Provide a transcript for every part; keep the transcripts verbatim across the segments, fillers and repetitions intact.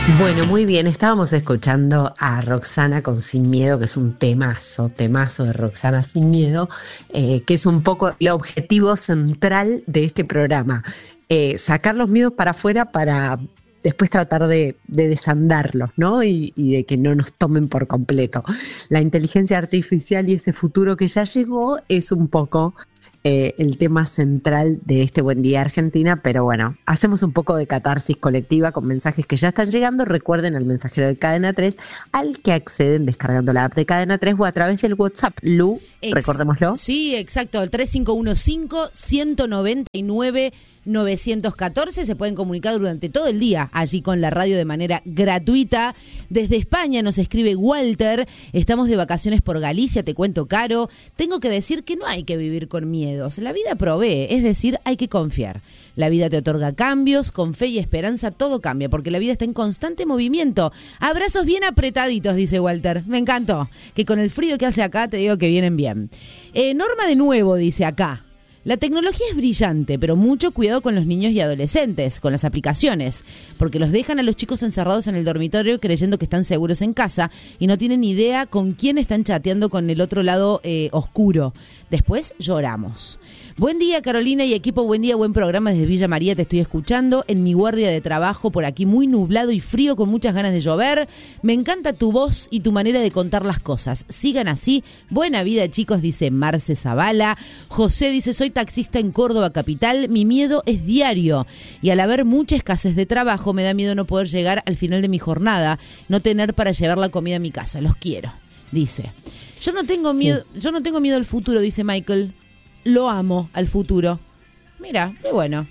Bueno, muy bien, estábamos escuchando a Roxana con Sin Miedo, que es un temazo, temazo de Roxana Sin Miedo, eh, que es un poco el objetivo central de este programa, eh, sacar los miedos para afuera para después tratar de, de desandarlos, ¿no? Y, y de que no nos tomen por completo. La inteligencia artificial y ese futuro que ya llegó es un poco Eh, el tema central de este Buen Día Argentina, pero bueno, hacemos un poco de catarsis colectiva con mensajes que ya están llegando. Recuerden el mensajero de Cadena tres al que acceden descargando la app de Cadena tres o a través del WhatsApp. Lu, Ex- recordémoslo. Sí, exacto, el tres cinco uno cinco, uno nueve nueve, nueve uno cuatro. Se pueden comunicar durante todo el día allí con la radio de manera gratuita. Desde España nos escribe Walter: estamos de vacaciones por Galicia, te cuento, Caro. Tengo que decir que no hay que vivir con miedos. La vida provee, es decir, hay que confiar. La vida te otorga cambios, con fe y esperanza todo cambia, porque la vida está en constante movimiento. Abrazos bien apretaditos, dice Walter. Me encantó. Que con el frío que hace acá te digo que vienen bien. Eh, Norma de nuevo dice acá: la tecnología es brillante, pero mucho cuidado con los niños y adolescentes, con las aplicaciones, porque los dejan a los chicos encerrados en el dormitorio creyendo que están seguros en casa y no tienen idea con quién están chateando con el otro lado eh, oscuro. Después lloramos. Buen día, Carolina y equipo, buen día, buen programa desde Villa María, te estoy escuchando en mi guardia de trabajo, por aquí muy nublado y frío con muchas ganas de llover. Me encanta tu voz y tu manera de contar las cosas. Sigan así. Buena vida, chicos, dice Marce Zavala. José dice: soy taxista en Córdoba capital, mi miedo es diario y al haber mucha escasez de trabajo me da miedo no poder llegar al final de mi jornada, no tener para llevar la comida a mi casa. Los quiero, dice. Yo no tengo miedo, sí. yo no tengo miedo al futuro, dice Michael. Lo amo al futuro. Mira, qué bueno.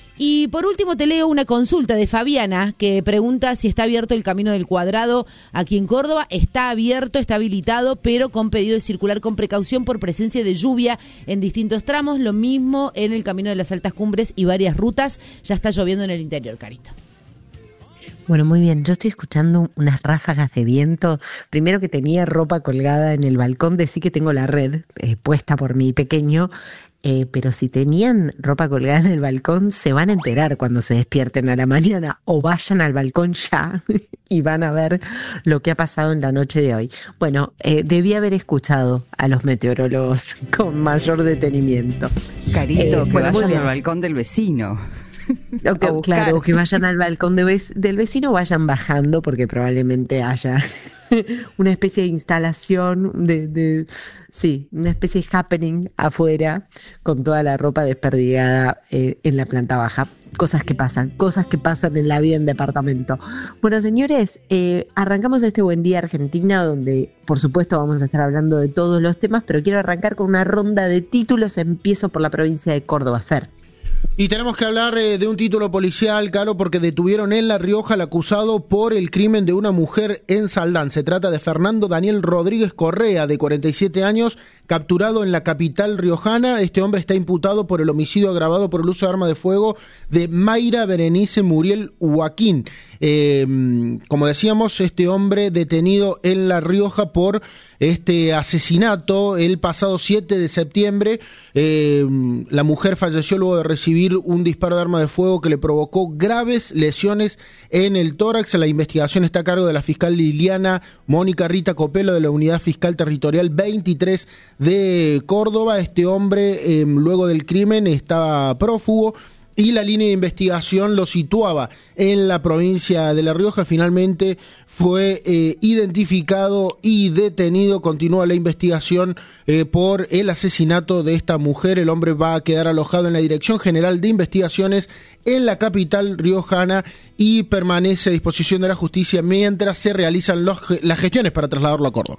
Y por último te leo una consulta de Fabiana que pregunta si está abierto el Camino del Cuadrado aquí en Córdoba. Está abierto, está habilitado, pero con pedido de circular con precaución por presencia de lluvia en distintos tramos. Lo mismo en el Camino de las Altas Cumbres y varias rutas. Ya está lloviendo en el interior, Carito. Bueno, muy bien. Yo estoy escuchando unas ráfagas de viento. Primero que tenía ropa colgada en el balcón, decí que tengo la red eh, puesta por mi pequeño, eh, pero si tenían ropa colgada en el balcón, se van a enterar cuando se despierten a la mañana, o vayan al balcón ya y van a ver lo que ha pasado en la noche de hoy. Bueno, eh, debí haber escuchado a los meteorólogos con mayor detenimiento. Carito, eh, que bueno, vayan al balcón del vecino. Okay, claro, que vayan al balcón de ve- del vecino, vayan bajando porque probablemente haya una especie de instalación, de, de sí, una especie de happening afuera con toda la ropa desperdigada eh, en la planta baja. Cosas que pasan, cosas que pasan en la vida en departamento. Bueno, señores, eh, arrancamos este Buen Día Argentina, donde por supuesto vamos a estar hablando de todos los temas, pero quiero arrancar con una ronda de títulos. Empiezo por la provincia de Córdoba. Fer. Y tenemos que hablar eh, de un título policial, Caro, porque detuvieron en La Rioja al acusado por el crimen de una mujer en Saldán. Se trata de Fernando Daniel Rodríguez Correa, de cuarenta y siete años, capturado en la capital riojana. Este hombre está imputado por el homicidio agravado por el uso de arma de fuego de Mayra Berenice Muriel Joaquín. Eh, como decíamos, este hombre detenido en La Rioja por este asesinato el pasado siete de septiembre. Eh, la mujer falleció luego de recibir un disparo de arma de fuego que le provocó graves lesiones en el tórax. La investigación está a cargo de la fiscal Liliana Mónica Rita Copelo, de la Unidad Fiscal Territorial veintitrés de Córdoba. Este hombre, eh, luego del crimen, estaba prófugo y la línea de investigación lo situaba en la provincia de La Rioja. Finalmente fue eh, identificado y detenido. Continúa la investigación eh, por el asesinato de esta mujer. El hombre va a quedar alojado en la Dirección General de Investigaciones en la capital riojana y permanece a disposición de la justicia mientras se realizan los, las gestiones para trasladarlo a Córdoba.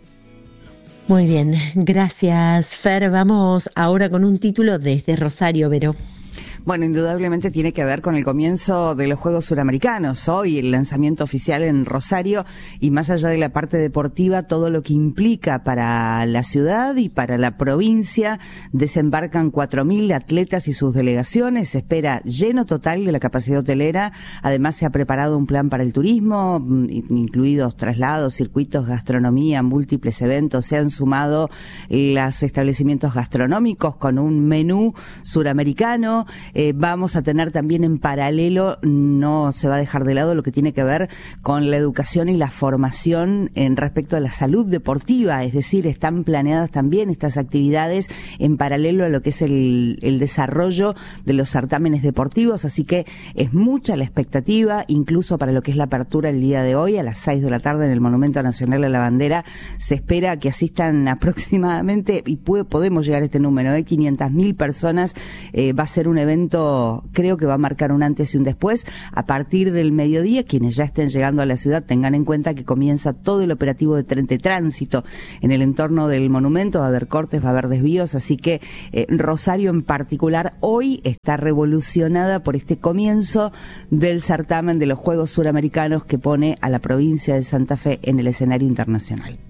Muy bien, gracias, Fer. Vamos ahora con un título desde Rosario, Vero. Bueno, indudablemente tiene que ver con el comienzo de los Juegos Suramericanos. Hoy el lanzamiento oficial en Rosario, y más allá de la parte deportiva, todo lo que implica para la ciudad y para la provincia. Desembarcan cuatro mil atletas y sus delegaciones. Se espera lleno total de la capacidad hotelera. Además, se ha preparado un plan para el turismo, incluidos traslados, circuitos, gastronomía, múltiples eventos. Se han sumado los establecimientos gastronómicos con un menú suramericano. eh, vamos a tener también en paralelo, no se va a dejar de lado lo que tiene que ver con la educación y la formación en respecto a la salud deportiva, es decir, están planeadas también estas actividades en paralelo a lo que es el, el desarrollo de los certámenes deportivos, así que es mucha la expectativa, incluso para lo que es la apertura el día de hoy, a las seis de la tarde en el Monumento Nacional a la Bandera, se espera que asistan aproximadamente, y puede, podemos llegar a este número, de ¿eh? quinientas mil personas, eh, va a ser un evento, creo que va a marcar un antes y un después, a partir del mediodía, quienes ya estén llegando a la ciudad tengan en cuenta que comienza todo el operativo de, tren, de tránsito en el entorno del monumento, va a haber cortes, va a haber desvíos, así que eh, Rosario en particular hoy está revolucionada por este comienzo del certamen de los Juegos Suramericanos que pone a la provincia de Santa Fe en el escenario internacional.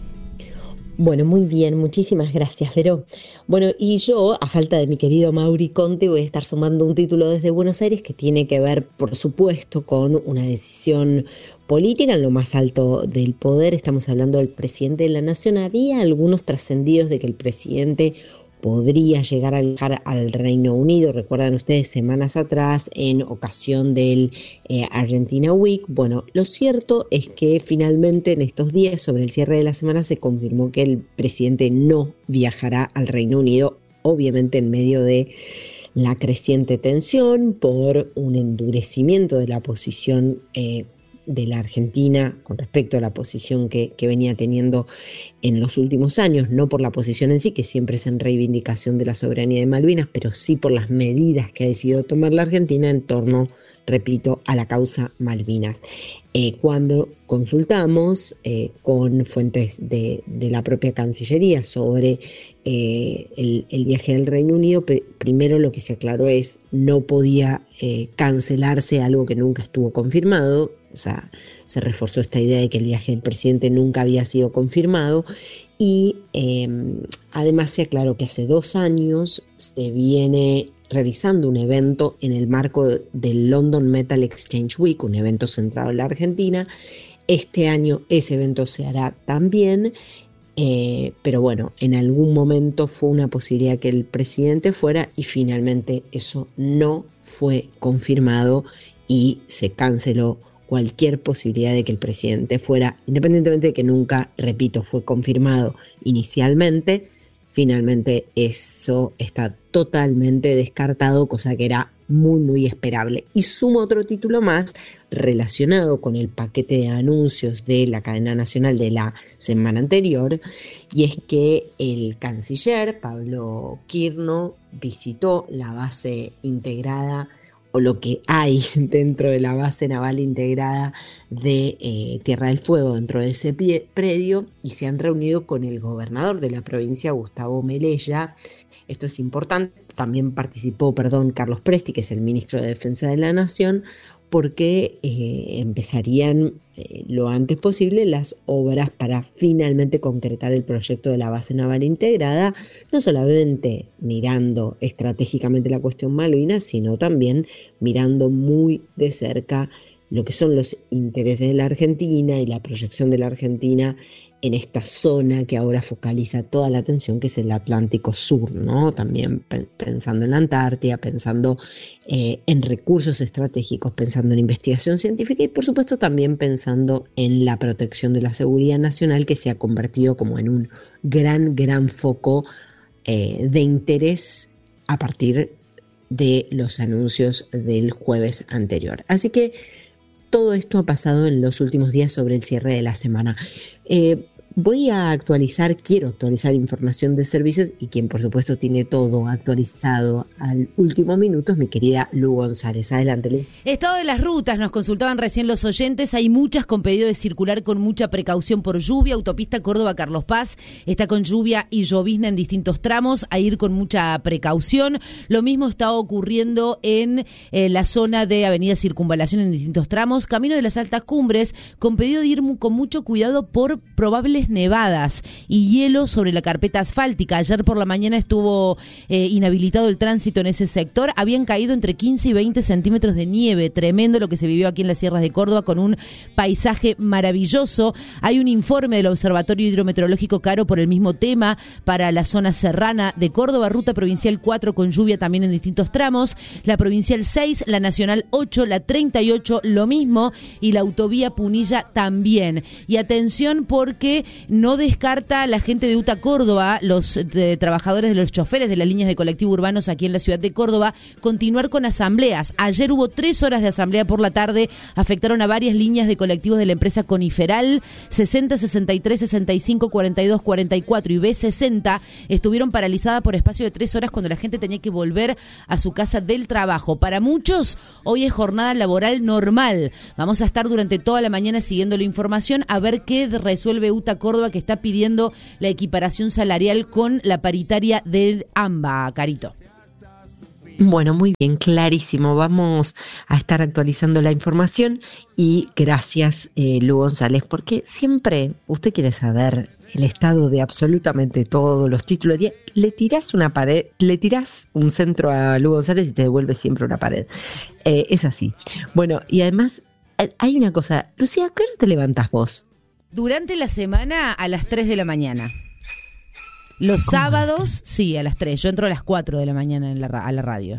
Bueno, muy bien, muchísimas gracias, Vero. Bueno, y yo, a falta de mi querido Mauri Conte, voy a estar sumando un título desde Buenos Aires que tiene que ver, por supuesto, con una decisión política en lo más alto del poder. Estamos hablando del presidente de la Nación. Había algunos trascendidos de que el presidente podría llegar a viajar al Reino Unido. Recuerdan ustedes, semanas atrás, en ocasión del eh, Argentina Week. Bueno, lo cierto es que finalmente en estos días, sobre el cierre de la semana, se confirmó que el presidente no viajará al Reino Unido, obviamente en medio de la creciente tensión por un endurecimiento de la posición eh, de la Argentina con respecto a la posición que, que venía teniendo en los últimos años, no por la posición en sí, que siempre es en reivindicación de la soberanía de Malvinas, pero sí por las medidas que ha decidido tomar la Argentina en torno, repito, a la causa Malvinas. Eh, cuando consultamos eh, con fuentes de, de la propia Cancillería sobre eh, el, el viaje al Reino Unido, pe- primero lo que se aclaró es no podía eh, cancelarse algo que nunca estuvo confirmado. O sea, se reforzó esta idea de que el viaje del presidente nunca había sido confirmado y eh, además se aclaró que hace dos años se viene realizando un evento en el marco del London Metal Exchange Week, un evento centrado en la Argentina. Este año ese evento se hará también, eh, pero bueno, en algún momento fue una posibilidad que el presidente fuera y finalmente eso no fue confirmado y se canceló cualquier posibilidad de que el presidente fuera, independientemente de que nunca, repito, fue confirmado inicialmente. Finalmente eso está totalmente descartado, cosa que era muy muy esperable. Y sumo otro título más relacionado con el paquete de anuncios de la cadena nacional de la semana anterior, y es que el canciller Pablo Quirno visitó la base integrada, o lo que hay dentro de la base naval integrada de eh, Tierra del Fuego, dentro de ese pie, predio, y se han reunido con el gobernador de la provincia, Gustavo Melella. Esto es importante. También participó, perdón, Carlos Presti, que es el ministro de Defensa de la Nación, porque eh, empezarían eh, lo antes posible las obras para finalmente concretar el proyecto de la base naval integrada, no solamente mirando estratégicamente la cuestión Malvinas, sino también mirando muy de cerca lo que son los intereses de la Argentina y la proyección de la Argentina en esta zona que ahora focaliza toda la atención, que es el Atlántico Sur, ¿no? También pe- pensando en la Antártida, pensando eh, en recursos estratégicos, pensando en investigación científica y por supuesto también pensando en la protección de la seguridad nacional, que se ha convertido como en un gran, gran foco eh, de interés a partir de los anuncios del jueves anterior. Así que todo esto ha pasado en los últimos días sobre el cierre de la semana. Eh, voy a actualizar, quiero actualizar información de servicios, y quien por supuesto tiene todo actualizado al último minuto es mi querida Lu González. Adelante, Lu. Estado de las rutas, nos consultaban recién los oyentes, hay muchas con pedido de circular con mucha precaución por lluvia. Autopista Córdoba-Carlos Paz está con lluvia y llovizna en distintos tramos, a ir con mucha precaución. Lo mismo está ocurriendo en eh, la zona de Avenida Circunvalación en distintos tramos. Camino de las Altas Cumbres, con pedido de ir mu- con mucho cuidado por probables fuertes nevadas y hielo sobre la carpeta asfáltica. Ayer por la mañana estuvo eh, inhabilitado el tránsito en ese sector. Habían caído entre quince y veinte centímetros de nieve. Tremendo lo que se vivió aquí en las sierras de Córdoba, con un paisaje maravilloso. Hay un informe del Observatorio Hidrometeorológico Caro por el mismo tema para la zona serrana de Córdoba, ruta provincial cuatro con lluvia también en distintos tramos, la provincial seis, la nacional ocho, la treinta y ocho lo mismo, y la autovía Punilla también. Y atención, porque no descarta la gente de UTA Córdoba, los de, trabajadores de los choferes de las líneas de colectivo urbanos aquí en la ciudad de Córdoba, continuar con asambleas. Ayer hubo tres horas de asamblea por la tarde, afectaron a varias líneas de colectivos de la empresa Coniferal, sesenta, sesenta y tres, sesenta y cinco, cuarenta y dos, cuarenta y cuatro y B sesenta, estuvieron paralizadas por espacio de tres horas cuando la gente tenía que volver a su casa del trabajo. Para muchos, hoy es jornada laboral normal. Vamos a estar durante toda la mañana siguiendo la información a ver qué resuelve UTA Córdoba, que está pidiendo la equiparación salarial con la paritaria del AMBA, Carito. Bueno, muy bien, clarísimo. Vamos a estar actualizando la información y gracias, eh, Lu González, porque siempre usted quiere saber el estado de absolutamente todos los títulos. Le tirás una pared, le tirás un centro a Lu González y te devuelve siempre una pared. Eh, es así. Bueno, y además hay una cosa. Lucía, ¿a qué hora te levantás vos? Durante la semana a las tres de la mañana. Los sábados, sí, a las tres. Yo entro a las cuatro de la mañana en la, a la radio.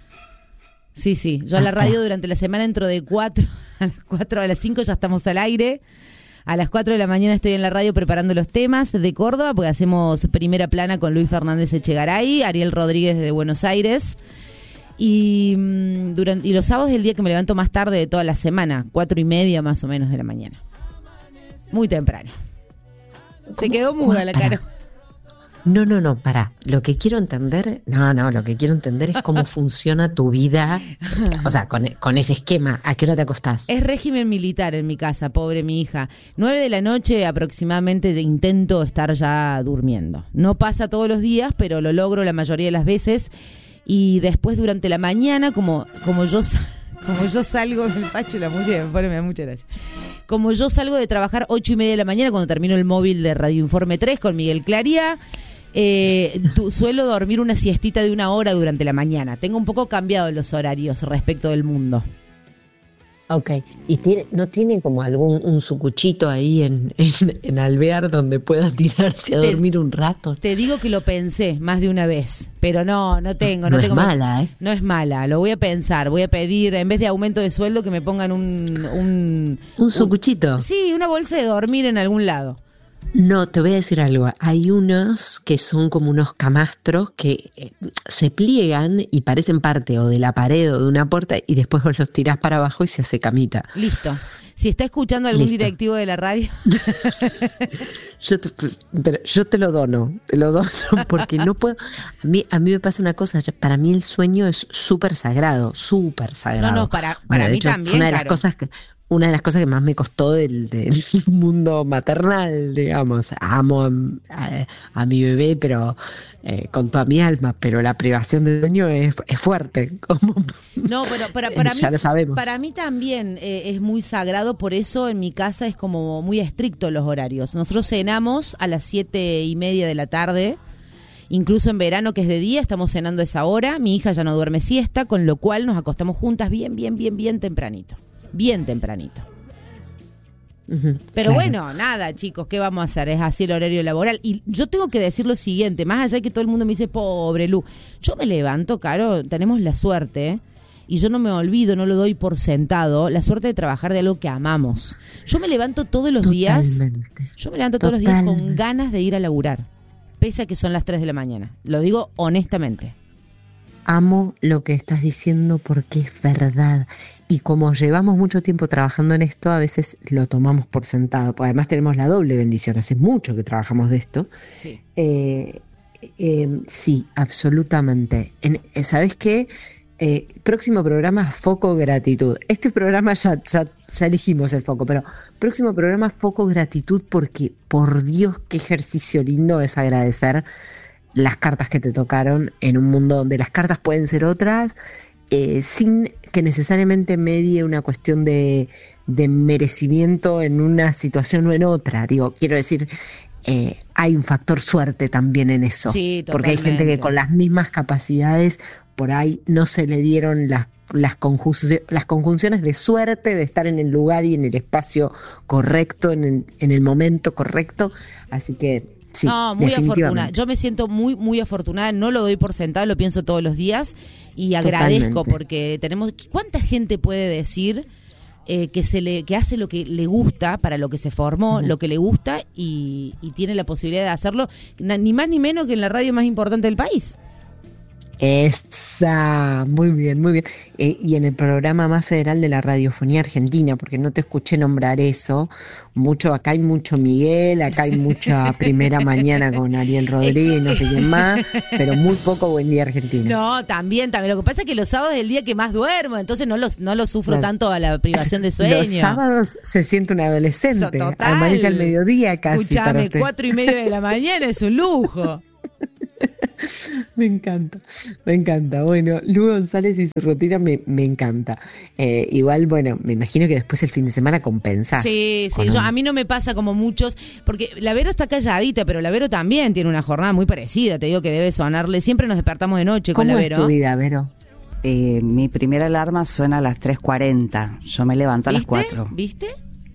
Sí, sí. Yo a la radio durante la semana entro de cuatro a las cuatro, a las cinco ya estamos al aire. A las cuatro de la mañana estoy en la radio preparando los temas de Córdoba, porque hacemos primera plana con Luis Fernández Echegaray, Ariel Rodríguez de Buenos Aires. Y, durante, y los sábados es el día que me levanto más tarde de toda la semana, cuatro y media más o menos de la mañana. Muy temprano. Se quedó muda la cara. No, no, no, pará. Lo que quiero entender, no, no, lo que quiero entender es cómo funciona tu vida, o sea, con, con ese esquema. ¿A qué hora te acostás? Es régimen militar en mi casa, pobre mi hija. Nueve de la noche aproximadamente intento estar ya durmiendo. No pasa todos los días, pero lo logro la mayoría de las veces. Y después durante la mañana, como, como yo... Como yo salgo, el Pacho, la música me pone, me da mucha gracia. Como yo salgo de trabajar ocho y media de la mañana, cuando termino el móvil de Radio Informe tres con Miguel Claría, eh, tu, suelo dormir una siestita de una hora durante la mañana. Tengo un poco cambiado los horarios respecto del mundo. Ok, ¿y tiene, no tiene como algún un sucuchito ahí en, en, en Alvear donde pueda tirarse a te, dormir un rato? Te digo que lo pensé más de una vez, pero no, no tengo. No, no tengo es mala, ¿eh? No es mala, lo voy a pensar, voy a pedir, en vez de aumento de sueldo, que me pongan un... ¿Un, ¿Un sucuchito? Un, sí, una bolsa de dormir en algún lado. No, te voy a decir algo. Hay unos que son como unos camastros que eh, se pliegan y parecen parte o de la pared o de una puerta y después vos los tirás para abajo y se hace camita. Listo. Si está escuchando algún Listo. directivo de la radio... yo, te, pero yo te lo dono, te lo dono porque no puedo... A mí, a mí me pasa una cosa, para mí el sueño es súper sagrado, súper sagrado. No, no, para, para bueno, de mí hecho, también, una de las claro. cosas que... Una de las cosas que más me costó del, del mundo maternal, digamos, amo a, a, a mi bebé, pero eh, con toda mi alma, pero la privación del sueño es, es fuerte. Como, no, pero para, para ya mí, lo sabemos. Para mí también eh, es muy sagrado, por eso en mi casa es como muy estricto los horarios. Nosotros cenamos a las siete y media de la tarde. Incluso en verano, que es de día, estamos cenando a esa hora. Mi hija ya no duerme siesta, con lo cual nos acostamos juntas bien, bien, bien, bien tempranito. Bien tempranito. Uh-huh, Pero claro. bueno, nada, chicos, ¿qué vamos a hacer? Es así el horario laboral. Y yo tengo que decir lo siguiente, más allá de que todo el mundo me dice, pobre Lu, yo me levanto, Caro, tenemos la suerte, y yo no me olvido, no lo doy por sentado, la suerte de trabajar de algo que amamos. Yo me levanto todos los Totalmente. días, yo me levanto todos Totalmente. los días con ganas de ir a laburar, pese a que son las tres de la mañana. Lo digo honestamente. Amo lo que estás diciendo porque es verdad. Y como llevamos mucho tiempo trabajando en esto, a veces lo tomamos por sentado. Pues además tenemos la doble bendición. Hace mucho que trabajamos de esto. Sí, eh, eh, sí absolutamente. En, ¿Sabes qué? Eh, próximo programa, foco gratitud. Este programa ya, ya, ya elegimos el foco, pero próximo programa, foco gratitud, porque por Dios, qué ejercicio lindo es agradecer las cartas que te tocaron en un mundo donde las cartas pueden ser otras eh, sin que necesariamente medie una cuestión de, de merecimiento en una situación o en otra. Digo, quiero decir, eh, hay un factor suerte también en eso. Sí, porque hay gente que con las mismas capacidades por ahí no se le dieron las Las, conjunciones, las conjunciones de suerte de estar en el lugar y en el espacio correcto, en el, en el momento correcto, así que sí, no, muy afortunada. Yo me siento muy, muy afortunada, no lo doy por sentado, lo pienso todos los días y agradezco. Totalmente. Porque tenemos, ¿cuánta gente puede decir eh, que se le, que hace lo que le gusta, para lo que se formó, uh-huh. lo que le gusta y, y tiene la posibilidad de hacerlo, ni más ni menos que en la radio más importante del país? Esa, muy bien, muy bien. Eh, y en el programa más federal de la radiofonía argentina, porque no te escuché nombrar eso, mucho, acá hay mucho Miguel, acá hay mucha Primera Mañana con Ariel Rodríguez, no sé quién más, pero muy poco Buen Día Argentina. No, también, también. Lo que pasa es que los sábados es el día que más duermo, entonces no los, no lo sufro claro. tanto a la privación de sueño. Los sábados se siente un adolescente, so, amanece al mediodía casi. Escuchame, para usted. cuatro y media de la mañana es un lujo. Me encanta, me encanta. Bueno, Lu González y su rutina me, me encanta. Eh, igual, bueno, me imagino que después el fin de semana compensa. Sí, sí, yo, a mí no me pasa como muchos, porque la Vero está calladita, pero la Vero también tiene una jornada muy parecida, te digo que debe sonarle. Siempre nos despertamos de noche con la Vero. ¿Cómo es tu vida, Vero? Eh, mi primera alarma suena a las tres cuarenta, yo me levanto a las cuatro. ¿Viste?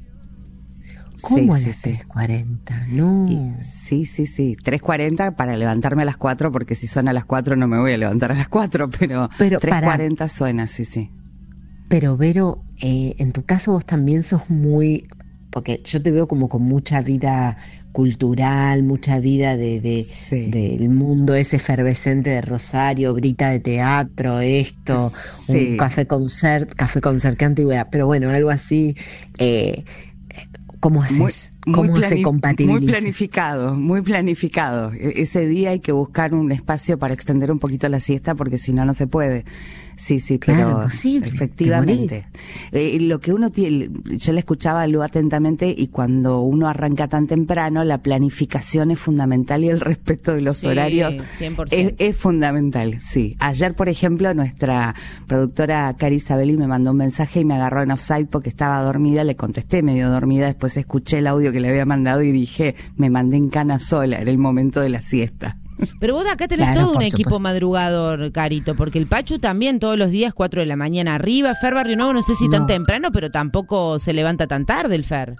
¿Cómo sí, a las sí, tres cuarenta? No. Y, sí, sí, sí. tres cuarenta para levantarme a las cuatro, porque si suena a las cuatro no me voy a levantar a las cuatro, pero, pero tres cuarenta suena, sí, sí. Pero, Vero, eh, en tu caso vos también sos muy... Porque yo te veo como con mucha vida cultural, mucha vida de, de sí. del mundo ese efervescente de Rosario, Brita de teatro, esto, sí. un café concert, café concert, qué antigüedad, pero bueno, algo así... Eh, ¿Cómo haces? Muy, ¿Cómo muy se plani- compatibiliza? Muy planificado, muy planificado. E- ese día hay que buscar un espacio para extender un poquito la siesta, porque si no, no se puede. Sí, sí, claro, pero posible, efectivamente. Eh, lo que uno tiene, yo le escuchaba a Lu atentamente, y cuando uno arranca tan temprano, la planificación es fundamental y el respeto de los sí, horarios cien por ciento. es, es fundamental, sí. Ayer, por ejemplo, nuestra productora Cari Isabeli me mandó un mensaje y me agarró en offside porque estaba dormida, le contesté medio dormida, después escuché el audio que le había mandado y dije, me mandé en cana sola, era el momento de la siesta. Pero vos acá tenés claro, todo un equipo supuesto. madrugador, Carito, porque el Pachu también todos los días, cuatro de la mañana arriba. Fer Barrio Nuevo, no sé si no. tan temprano, pero tampoco se levanta tan tarde el Fer.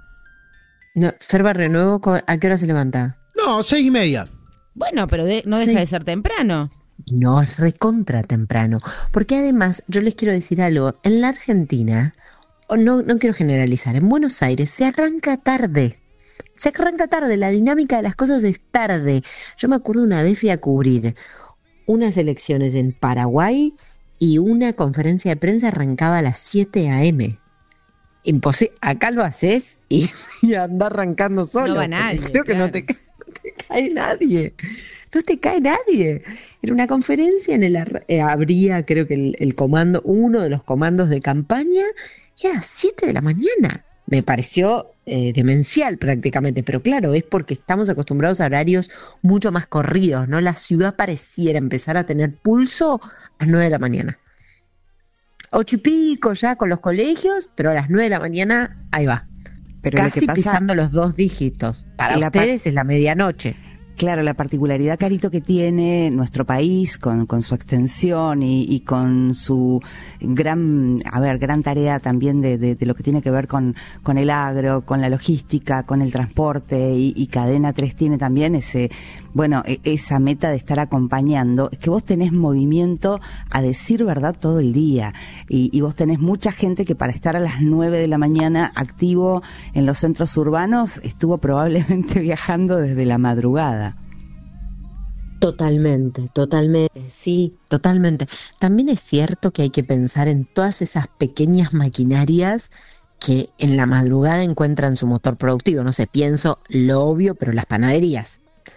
No, Fer Barrio Nuevo, ¿a qué hora se levanta? No, seis y media. Bueno, pero de, no deja sí. de ser temprano. No, es recontra temprano. Porque además, yo les quiero decir algo, en la Argentina, no, no quiero generalizar, en Buenos Aires se arranca tarde. Se arranca tarde, la dinámica de las cosas es tarde. Yo me acuerdo una vez fui a cubrir unas elecciones en Paraguay y una conferencia de prensa arrancaba a las siete a.m. Imposible, acá lo haces y, y anda arrancando solo. No va nadie. Creo que claro. no, te, no te cae nadie. No te cae nadie. Era una conferencia en el eh, habría, creo que el, el comando, uno de los comandos de campaña, y a las siete de la mañana. Me pareció eh, demencial prácticamente, pero claro, es porque estamos acostumbrados a horarios mucho más corridos, ¿no? La ciudad pareciera empezar a tener pulso a las nueve de la mañana. Ocho y pico ya con los colegios, pero a las nueve de la mañana, ahí va. Pero casi pasa, pisando los dos dígitos. Para ustedes es la medianoche. Claro, la particularidad, Carito, que tiene nuestro país con, con su extensión y, y con su gran, a ver, gran tarea también de, de, de lo que tiene que ver con, con el agro, con la logística, con el transporte, y, y Cadena tres tiene también ese, bueno, esa meta de estar acompañando. Es que vos tenés movimiento, a decir verdad, todo el día, y, y vos tenés mucha gente que para estar a las nueve de la mañana activo en los centros urbanos estuvo probablemente viajando desde la madrugada. Totalmente, totalmente, sí, totalmente. También es cierto que hay que pensar en todas esas pequeñas maquinarias que en la madrugada encuentran su motor productivo. No sé, pienso lo obvio, pero las panaderías.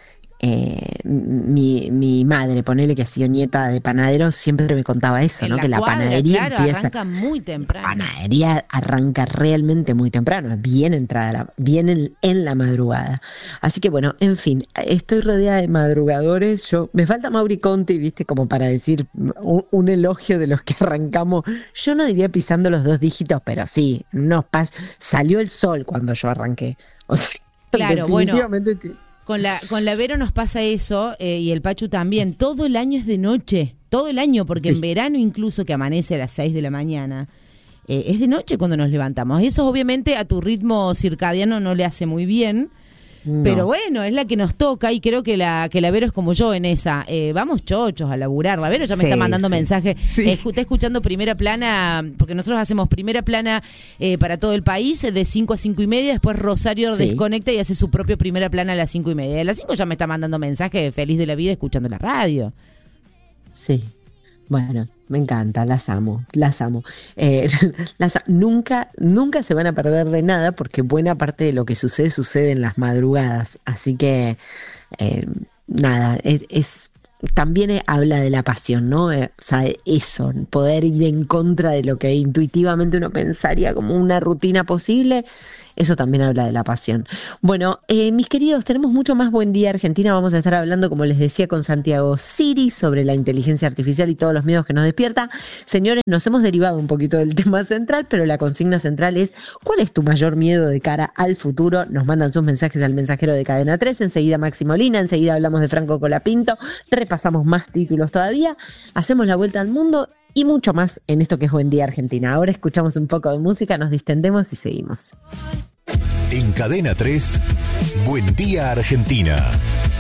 eh, mi, mi madre, ponele que ha sido nieta de panadero, siempre me contaba eso, en ¿no? La que la cuadra, panadería claro, empieza... arranca muy temprano. La panadería arranca realmente muy temprano, bien entrada, la, bien en, en la madrugada. Así que bueno, en fin, estoy rodeada de madrugadores. Yo me falta Mauri Conti, viste, como para decir un, un elogio de los que arrancamos. Yo no diría pisando los dos dígitos, pero sí, nos pas salió el sol cuando yo arranqué. O sea, claro, definitivamente bueno, con la con la Vero nos pasa eso, eh, y el Pachu también. Todo el año es de noche, todo el año, porque sí. En verano incluso, que amanece a las seis de la mañana, eh, es de noche cuando nos levantamos. Eso obviamente a tu ritmo circadiano no le hace muy bien. No. Pero bueno, es la que nos toca, y creo que la que la Vero es como yo en esa. Eh, vamos chochos a laburar. La Vero ya me sí, está mandando sí. mensajes. Sí. Eh, está escuchando Primera Plana, porque nosotros hacemos Primera Plana eh, para todo el país, de cinco a cinco y media. Después Rosario sí. desconecta y hace su propio Primera Plana a las cinco y media. A las cinco ya me está mandando mensajes, feliz de la vida, escuchando la radio. Sí. Bueno, me encanta, las amo, las amo. Eh, las, nunca, nunca se van a perder de nada, porque buena parte de lo que sucede, sucede en las madrugadas. Así que, eh, nada, es, es también habla de la pasión, ¿no? Eh, o sea, eso, poder ir en contra de lo que intuitivamente uno pensaría como una rutina posible. Eso también habla de la pasión. Bueno, eh, mis queridos, tenemos mucho más Buen Día Argentina. Vamos a estar hablando, como les decía, con Santiago Siri sobre la inteligencia artificial y todos los miedos que nos despierta. Señores, nos hemos derivado un poquito del tema central, pero la consigna central es: ¿cuál es tu mayor miedo de cara al futuro? Nos mandan sus mensajes al mensajero de Cadena tres. Enseguida Maxi Molina, enseguida hablamos de Franco Colapinto, repasamos más títulos todavía, hacemos la vuelta al mundo y mucho más en esto que es Buen Día Argentina. Ahora escuchamos un poco de música, nos distendemos y seguimos. En Cadena tres, Buen Día Argentina.